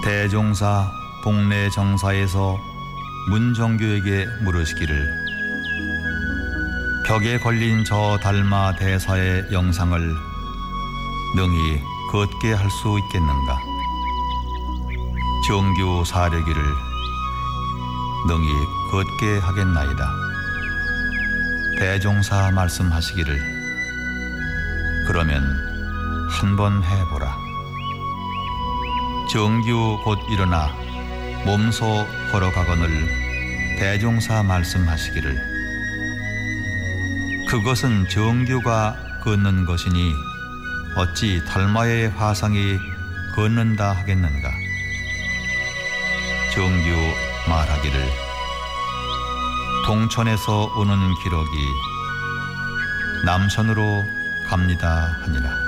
대종사 복례 정사에서 문정규에게 물으시기를 벽에 걸린 저 달마 대사의 영상을 능히 걷게 할 수 있겠는가? 정규 사려기를 능히 걷게 하겠나이다. 대종사 말씀하시기를 그러면 한번 해보라. 정규 곧 일어나 몸소 걸어가거늘 대종사 말씀하시기를 그것은 정규가 걷는 것이니 어찌 달마의 화상이 걷는다 하겠는가? 정규 말하기를 동천에서 오는 기록이 남천으로 갑니다 하니라.